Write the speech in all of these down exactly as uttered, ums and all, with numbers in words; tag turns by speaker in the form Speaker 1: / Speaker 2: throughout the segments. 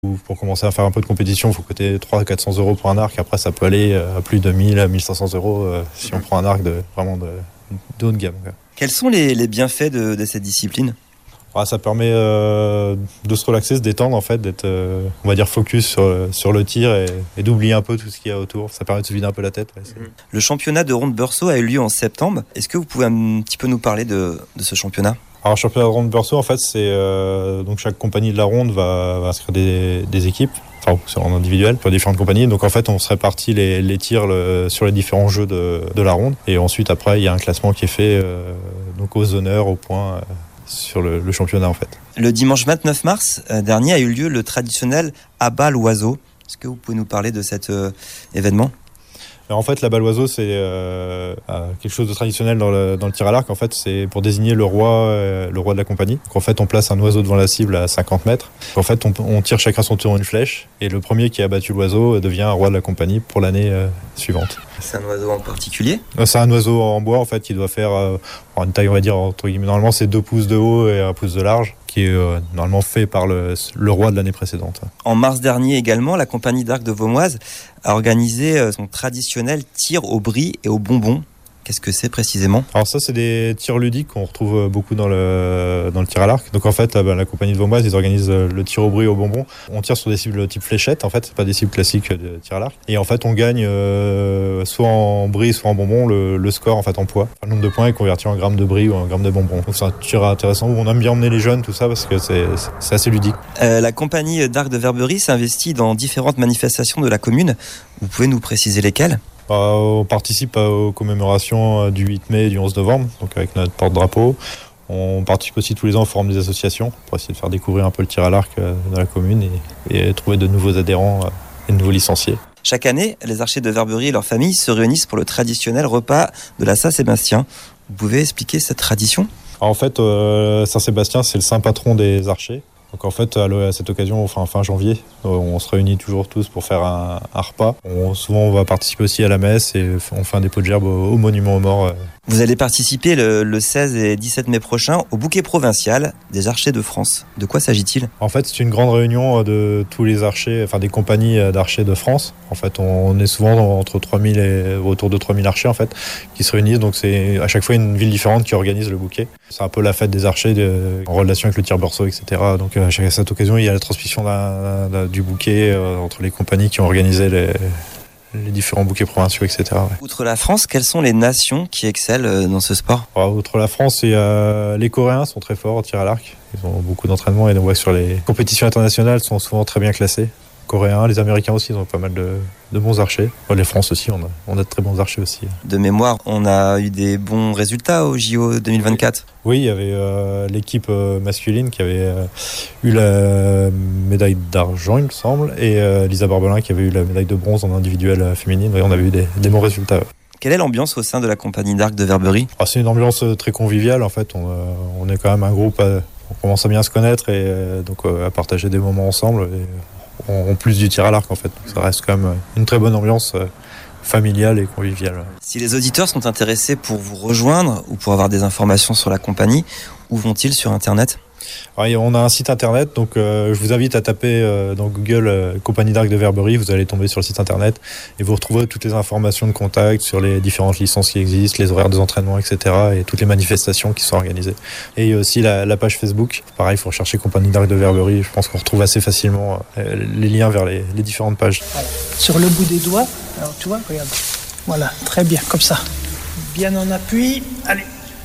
Speaker 1: Pour commencer à faire un peu de compétition, il faut coter trois cents à quatre cents euros pour un arc. Après, ça peut aller à plus de mille à mille cinq cents euros euh, si on prend un arc de, vraiment de, de haut de gamme. Quoi.
Speaker 2: Quels sont les, les bienfaits de, de cette discipline ?
Speaker 1: Ah, ça permet euh, de se relaxer, se détendre, en fait, d'être, euh, on va dire, focus sur, sur le tir et, et d'oublier un peu tout ce qu'il y a autour. Ça permet de se vider un peu la tête. Ouais,
Speaker 2: le championnat de Ronde-Beursault a eu lieu en septembre. Est-ce que vous pouvez un petit peu nous parler de, de ce championnat ?
Speaker 1: Alors, le championnat de Ronde-Beursault, en fait, c'est euh, donc chaque compagnie de la ronde va, va inscrire des, des équipes, enfin, en individuel, pour différentes compagnies. Donc, en fait, on se répartit les, les tirs le, sur les différents jeux de, de la ronde. Et ensuite, après, il y a un classement qui est fait euh, donc aux honneurs, aux points, euh, sur le, le championnat, en fait.
Speaker 2: Le dimanche vingt-neuf mars euh, dernier a eu lieu le traditionnel abat l'oiseau. Est-ce que vous pouvez nous parler de cet euh, événement ?
Speaker 1: Alors en fait, la balle oiseau, c'est euh, quelque chose de traditionnel dans le, dans le tir à l'arc. En fait, c'est pour désigner le roi, euh, le roi de la compagnie. Donc, en fait, on place un oiseau devant la cible à cinquante mètres. En fait, on, on tire chacun son tour une flèche. Et le premier qui a battu l'oiseau devient un roi de la compagnie pour l'année euh, suivante.
Speaker 2: C'est un oiseau en particulier ?
Speaker 1: C'est un oiseau en bois, en fait, qui doit faire euh, une taille, on va dire, entre guillemets. Normalement, c'est deux pouces de haut et un pouce de large, qui est euh, normalement fait par le, le roi de l'année précédente.
Speaker 2: En mars dernier également, la compagnie d'arc de Vaumoise a organisé son traditionnel tir au bris et au bonbon. Qu'est-ce que c'est précisément ?
Speaker 1: Alors ça, c'est des tirs ludiques qu'on retrouve beaucoup dans le, dans le tir à l'arc. Donc en fait, bah, la compagnie de Vaumoise, ils organisent le tir au bris et au bonbon. On tire sur des cibles type fléchette, en fait, c'est pas des cibles classiques de tir à l'arc. Et en fait, on gagne euh, soit en bris, soit en bonbon, le, le score en fait en poids. Le nombre de points est converti en grammes de bris ou en grammes de bonbon. Donc c'est un tir intéressant où on aime bien emmener les jeunes, tout ça, parce que c'est, c'est assez ludique.
Speaker 2: Euh, la compagnie d'arc de Verberie s'investit dans différentes manifestations de la commune. Vous pouvez nous préciser lesquelles ?
Speaker 1: On participe aux commémorations du huit mai et du onze novembre, donc avec notre porte-drapeau. On participe aussi tous les ans au forum des associations pour essayer de faire découvrir un peu le tir à l'arc dans la commune et, et trouver de nouveaux adhérents et de nouveaux licenciés.
Speaker 2: Chaque année, les archers de Verberie et leurs familles se réunissent pour le traditionnel repas de la Saint-Sébastien. Vous pouvez expliquer cette tradition ?
Speaker 1: Alors en fait, euh, Saint-Sébastien, c'est le saint patron des archers. Donc en fait, à cette occasion, enfin fin janvier, on se réunit toujours tous pour faire un, un repas. On, souvent, on va participer aussi à la messe et on fait un dépôt de gerbes au, au monument aux morts.
Speaker 2: Vous allez participer le, le seize et dix-sept mai prochain au bouquet provincial des archers de France. De quoi s'agit-il ?
Speaker 1: En fait, c'est une grande réunion de tous les archers, enfin des compagnies d'archers de France. En fait, on est souvent entre trois mille et autour de trois mille archers en fait qui se réunissent. Donc c'est à chaque fois une ville différente qui organise le bouquet. C'est un peu la fête des archers de, en relation avec le tir-beursault, et cetera. Donc à cette occasion, il y a la transmission d'un, d'un, du bouquet euh, entre les compagnies qui ont organisé les, les différents bouquets provinciaux, et cetera. Ouais.
Speaker 2: Outre la France, quelles sont les nations qui excellent dans ce sport ?
Speaker 1: Alors, outre la France, et, euh, les Coréens sont très forts au tir à l'arc. Ils ont beaucoup d'entraînement et on voit sur les compétitions internationales, ils sont souvent très bien classés. Coréens, les Américains aussi, ils ont pas mal de, de bons archers. Les France aussi, on a, on a de très bons archers aussi.
Speaker 2: De mémoire, on a eu des bons résultats au J O deux mille vingt-quatre.
Speaker 1: Oui, il y avait euh, l'équipe euh, masculine qui avait euh, eu la médaille d'argent, il me semble, et euh, Lisa Barbelin qui avait eu la médaille de bronze en individuel euh, féminine. Oui, on avait eu des, des bons résultats. Ouais.
Speaker 2: Quelle est l'ambiance au sein de la compagnie d'arc de Verberie ?
Speaker 1: Ah, c'est une ambiance très conviviale, en fait. On, euh, on est quand même un groupe, à, on commence à bien se connaître et euh, donc euh, à partager des moments ensemble. Et, en plus du tir à l'arc en fait. Donc, ça reste quand même une très bonne ambiance euh, familiale et conviviale.
Speaker 2: Si les auditeurs sont intéressés pour vous rejoindre ou pour avoir des informations sur la compagnie, où vont-ils sur internet ?
Speaker 1: Alors, on a un site internet, donc euh, je vous invite à taper euh, dans Google euh, Compagnie d'arc de Verberie, vous allez tomber sur le site internet et vous retrouverez toutes les informations de contact sur les différentes licences qui existent, les horaires des entraînements, et cetera et toutes les manifestations qui sont organisées. Et il y a aussi la, la page Facebook, pareil, il faut rechercher Compagnie d'arc de Verberie, je pense qu'on retrouve assez facilement euh, les liens vers les, les différentes pages.
Speaker 3: Voilà. Sur le bout des doigts, alors tu vois, regarde, voilà, très bien, comme ça. Bien en appui, allez.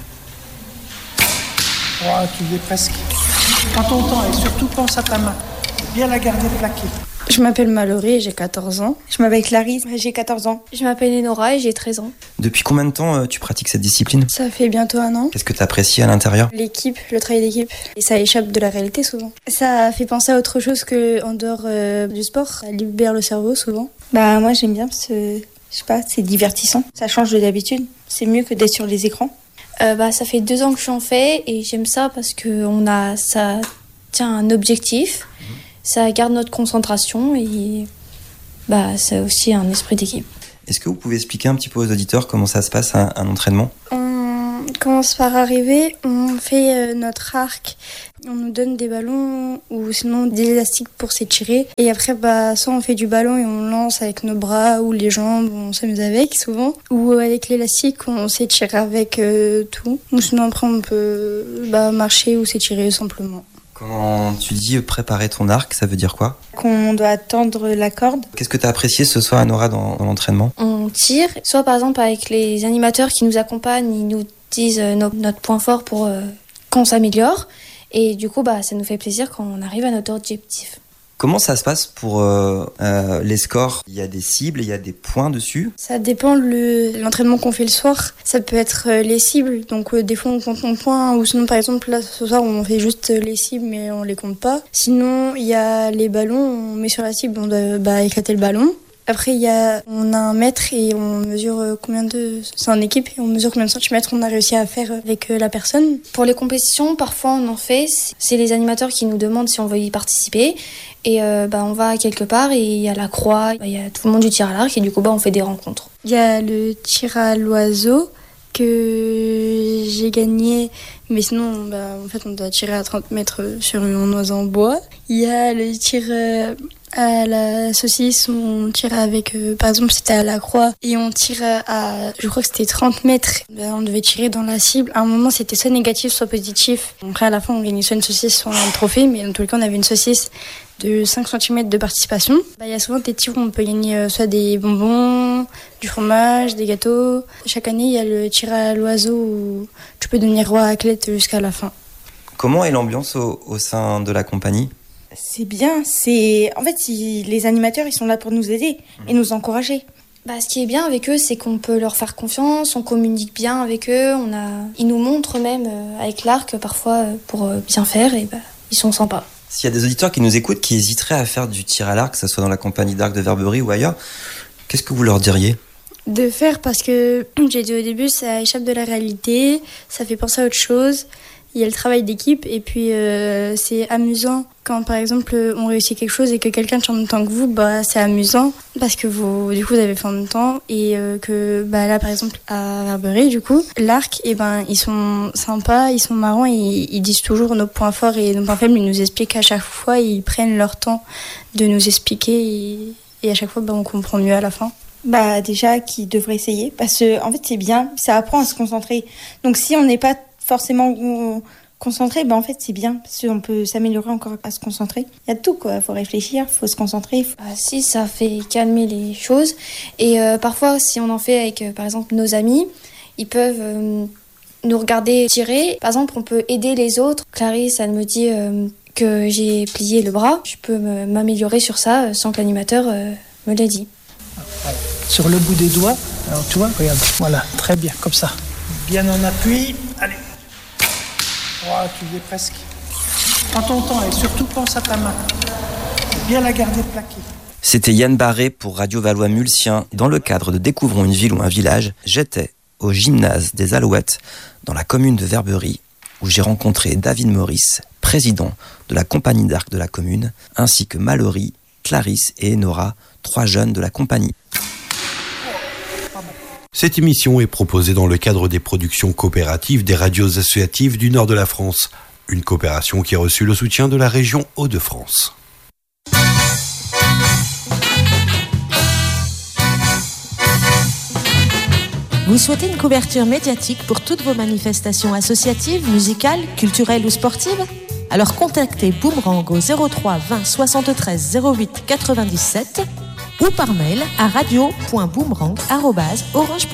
Speaker 3: Oh, tu y es presque. Prends ton temps et surtout pense à ta main. Bien la garder plaquée.
Speaker 4: Je m'appelle Mallory et j'ai quatorze ans.
Speaker 5: Je m'appelle Clarisse, j'ai quatorze ans.
Speaker 6: Je m'appelle Enora et j'ai treize ans.
Speaker 2: Depuis combien de temps euh, tu pratiques cette discipline ?
Speaker 4: Ça fait bientôt un an.
Speaker 2: Qu'est-ce que tu apprécies à l'intérieur ?
Speaker 4: L'équipe, le travail d'équipe. Et ça échappe de la réalité souvent. Ça fait penser à autre chose qu'en dehors euh, du sport. Ça libère le cerveau souvent.
Speaker 5: Bah moi j'aime bien parce que, je sais pas, c'est divertissant. Ça change de d'habitude. C'est mieux que d'être sur les écrans.
Speaker 6: Euh, bah, ça fait deux ans que j'en fais et j'aime ça parce que on a, ça tient un objectif, ça garde notre concentration et bah, c'est aussi un esprit d'équipe.
Speaker 2: Est-ce que vous pouvez expliquer un petit peu aux auditeurs comment ça se passe un, un entraînement ?
Speaker 4: On commence par arriver, on fait euh, notre arc. On nous donne des ballons ou sinon des élastiques pour s'étirer. Et après, bah, soit on fait du ballon et on lance avec nos bras ou les jambes, on s'amuse avec souvent. Ou avec l'élastique, on s'étire avec euh, tout. Ou sinon après, on peut bah, marcher ou s'étirer simplement.
Speaker 2: Quand tu dis préparer ton arc, ça veut dire quoi ?
Speaker 5: Qu'on doit tendre la corde.
Speaker 2: Qu'est-ce que tu as apprécié ce soir, Nora, dans, dans l'entraînement ?
Speaker 6: On tire, soit par exemple avec les animateurs qui nous accompagnent, ils nous disent euh, no- notre point fort pour euh, qu'on s'améliore. Et du coup, bah, ça nous fait plaisir quand on arrive à notre objectif.
Speaker 2: Comment ça se passe pour euh, euh, les scores ? Il y a des cibles, il y a des points dessus.
Speaker 4: Ça dépend le l'entraînement qu'on fait le soir. Ça peut être euh, les cibles. Donc euh, des fois on compte en points. Ou sinon par exemple là ce soir on fait juste les cibles mais on les compte pas. Sinon il y a les ballons. On met sur la cible, on doit bah, éclater le ballon. Après, il y a, on a un mètre et on mesure combien de... C'est en équipe et on mesure combien de centimètres on a réussi à faire avec la personne.
Speaker 6: Pour les compétitions, parfois on en fait. C'est les animateurs qui nous demandent si on veut y participer. Et euh, bah, on va quelque part et il y a la croix, il y a tout le monde du tir à l'arc et du coup bah, on fait des rencontres.
Speaker 4: Il y a le tir à l'oiseau que j'ai gagné, mais sinon bah, en fait on doit tirer à trente mètres sur un oiseau en bois. Il y a le tir à la saucisse où on tire avec, euh, par exemple c'était à la croix et on tire à, je crois que c'était trente mètres. Ben, on devait tirer dans la cible. À un moment c'était soit négatif soit positif. Après à la fin on gagnait soit une saucisse soit un trophée, mais dans tous les cas on avait une saucisse de cinq centimètres de participation. Il bah, y a souvent des tirs où on peut gagner euh, soit des bonbons, du fromage, des gâteaux. Chaque année il y a le tir à l'oiseau où tu peux devenir roi athlète jusqu'à la fin.
Speaker 2: Comment est l'ambiance au, au sein de la compagnie ?
Speaker 5: C'est bien, c'est... En fait, ils... les animateurs, ils sont là pour nous aider et nous encourager.
Speaker 6: Bah, ce qui est bien avec eux, c'est qu'on peut leur faire confiance, on communique bien avec eux, on a... ils nous montrent même euh, avec l'arc parfois euh, pour euh, bien faire et bah, ils sont sympas.
Speaker 2: S'il y a des auditeurs qui nous écoutent, qui hésiteraient à faire du tir à l'arc, que ce soit dans la compagnie d'arc de Verberie ou ailleurs, qu'est-ce que vous leur diriez ?
Speaker 4: De faire parce que, j'ai dit au début, ça échappe de la réalité, ça fait penser à autre chose. Il y a le travail d'équipe et puis euh, c'est amusant quand par exemple on réussit quelque chose et que quelqu'un tire en même temps que vous, bah c'est amusant parce que vous du coup vous avez fait en même temps et euh, que bah là par exemple à Verberie du coup l'arc et ben ils sont sympas, ils sont marrants et ils disent toujours nos points forts et nos points faibles, ils nous expliquent à chaque fois, ils prennent leur temps de nous expliquer et, et à chaque fois bah, on comprend mieux à la fin.
Speaker 5: Bah déjà qu'ils devraient essayer parce que en fait c'est bien, ça apprend à se concentrer. Donc si on n'est pas forcément concentré, ben en fait c'est bien parce qu'on peut s'améliorer encore à se concentrer. Il y a de tout quoi, faut réfléchir, faut se concentrer. Faut...
Speaker 6: Ah, si, ça fait calmer les choses et euh, parfois si on en fait avec euh, par exemple nos amis, ils peuvent euh, nous regarder tirer. Par exemple, on peut aider les autres. Clarisse, elle me dit euh, que j'ai plié le bras, je peux me, m'améliorer sur ça euh, sans que l'animateur euh, me l'ait dit.
Speaker 3: Sur le bout des doigts, alors tu vois, regarde, voilà, très bien, comme ça. Bien en appui, allez. Oh, tu y es presque. Prends ton temps et surtout pense à ta main. Bien la garder plaquée.
Speaker 2: C'était Yann Barré pour Radio Valois-Mulsien. Dans le cadre de Découvrons une ville ou un village, j'étais au gymnase des Alouettes, dans la commune de Verberie, où j'ai rencontré David Maurice, président de la compagnie d'arc de la commune, ainsi que Mallory, Clarisse et Nora, trois jeunes de la compagnie.
Speaker 7: Cette émission est proposée dans le cadre des productions coopératives des radios associatives du nord de la France, une coopération qui a reçu le soutien de la région Hauts-de-France.
Speaker 8: Vous souhaitez une couverture médiatique pour toutes vos manifestations associatives, musicales, culturelles ou sportives ? Alors contactez Boomerang au zéro trois vingt soixante-treize zéro huit quatre-vingt-dix-sept ou par mail à radio point boomerang arobase orange point fr.